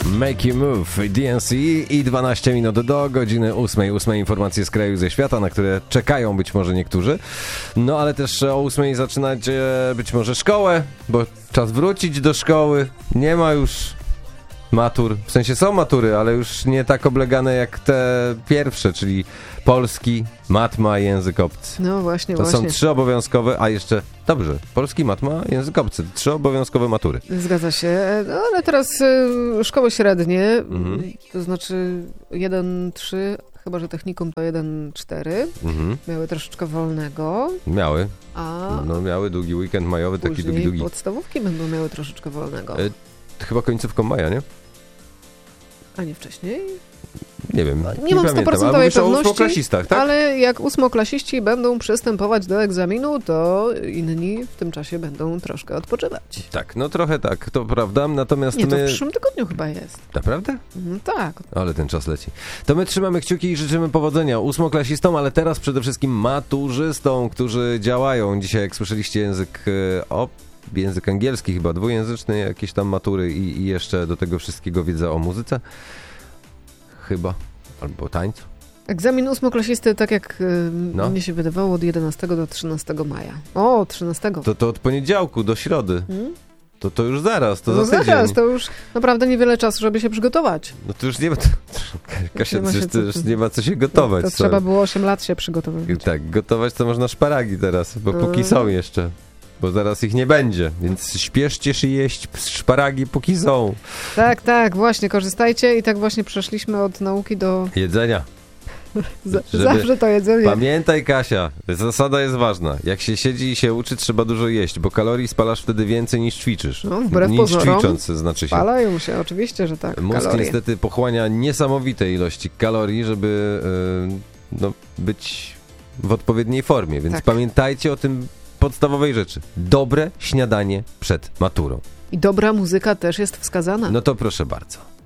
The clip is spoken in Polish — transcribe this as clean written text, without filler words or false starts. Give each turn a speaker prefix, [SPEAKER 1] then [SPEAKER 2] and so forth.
[SPEAKER 1] Make You Move, DNC i 12 minut do godziny 8. 8 informacje z kraju, ze świata, na które czekają być może niektórzy. No ale też o 8 zaczynać być może szkołę, bo czas wrócić do szkoły. Nie ma już matur, w sensie są matury, ale już nie tak oblegane jak te pierwsze, czyli polski, matma i język obcy.
[SPEAKER 2] No właśnie,
[SPEAKER 1] To są 3 obowiązkowe, a jeszcze, dobrze, polski, matma, język obcy, 3 obowiązkowe matury.
[SPEAKER 2] Zgadza się, no, ale teraz szkoły średnie, to znaczy 1-3, chyba że technikum to 1-4, miały troszeczkę wolnego.
[SPEAKER 1] Miały.
[SPEAKER 2] A
[SPEAKER 1] no miały długi weekend majowy, taki długi.
[SPEAKER 2] Podstawówki będą miały troszeczkę wolnego.
[SPEAKER 1] Chyba końcówką maja, nie?
[SPEAKER 2] A nie wcześniej?
[SPEAKER 1] Nie wiem,
[SPEAKER 2] nie mam 100% pewności,
[SPEAKER 1] tak?
[SPEAKER 2] Ale jak 8-klasiści będą przystępować do egzaminu, to inni w tym czasie będą troszkę odpoczywać.
[SPEAKER 1] Tak, no trochę tak, to prawda, natomiast
[SPEAKER 2] nie, to w przyszłym tygodniu chyba jest.
[SPEAKER 1] Naprawdę?
[SPEAKER 2] No tak.
[SPEAKER 1] Ale ten czas leci. To my trzymamy kciuki i życzymy powodzenia 8-klasistom, ale teraz przede wszystkim maturzystom, którzy działają. Dzisiaj, jak słyszeliście, język angielski chyba, dwujęzyczny, jakieś tam matury i jeszcze do tego wszystkiego wiedza o muzyce. Chyba. Albo tańcu.
[SPEAKER 2] Egzamin 8-klasisty, tak jak mnie się wydawało, od 11 do 13 maja. O, 13.
[SPEAKER 1] To od poniedziałku do środy. To już zaraz, to za tydzień.
[SPEAKER 2] Zaraz, to już naprawdę niewiele czasu, żeby się przygotować.
[SPEAKER 1] No to już nie ma... Kasia, to już nie ma co się gotować.
[SPEAKER 2] To trzeba było 8 lat się przygotowywać.
[SPEAKER 1] Tak, gotować to można szparagi teraz, bo póki są jeszcze. Bo zaraz ich nie będzie, więc śpieszcie się jeść szparagi, póki są.
[SPEAKER 2] Tak, tak, właśnie, korzystajcie i tak właśnie przeszliśmy od nauki do...
[SPEAKER 1] jedzenia.
[SPEAKER 2] Zawsze to jedzenie.
[SPEAKER 1] Pamiętaj, Kasia, zasada jest ważna. Jak się siedzi i się uczy, trzeba dużo jeść, bo kalorii spalasz wtedy więcej niż ćwiczysz.
[SPEAKER 2] No, wbrew
[SPEAKER 1] niż
[SPEAKER 2] pozorom,
[SPEAKER 1] ćwicząc, znaczy się.
[SPEAKER 2] Spalają się, oczywiście, że tak.
[SPEAKER 1] Mózg
[SPEAKER 2] kalorie.
[SPEAKER 1] niestety pochłania niesamowite ilości kalorii, żeby być w odpowiedniej formie, więc pamiętajcie o tym podstawowej rzeczy. Dobre śniadanie przed maturą.
[SPEAKER 2] I dobra muzyka też jest wskazana.
[SPEAKER 1] No to proszę bardzo.